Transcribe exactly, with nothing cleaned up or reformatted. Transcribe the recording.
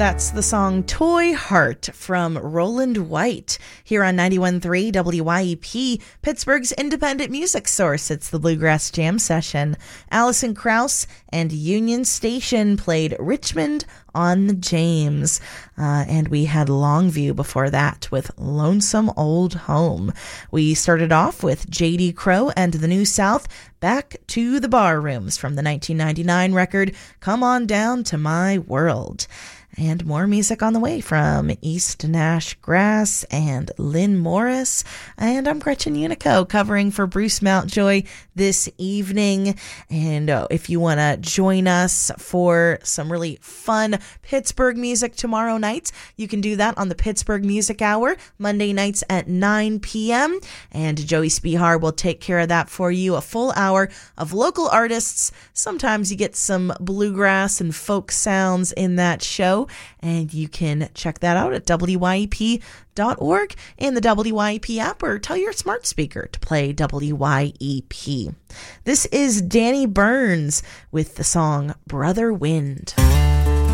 That's the song Toy Heart from Roland White here on ninety-one point three W Y E P, Pittsburgh's independent music source. It's the Bluegrass Jam Session. Alison Krauss and Union Station played Richmond on the James. Uh, and we had Longview before that with Lonesome Old Home. We started off with J D Crowe and the New South, Back to the Bar Rooms from the nineteen ninety-nine record Come On Down to My World. And more music on the way from East Nash Grass and Lynn Morris. And I'm Gretchen Unico covering for Bruce Mountjoy this evening. And uh, if you want to join us for some really fun Pittsburgh music tomorrow night, you can do that on the Pittsburgh Music Hour, Monday nights at nine p.m. And Joey Spihar will take care of that for you. A full hour of local artists. Sometimes you get some bluegrass and folk sounds in that show. And you can check that out at W Y E P dot org and the W Y E P app, or tell your smart speaker to play W Y E P. This is Danny Burns with the song Brother Wind.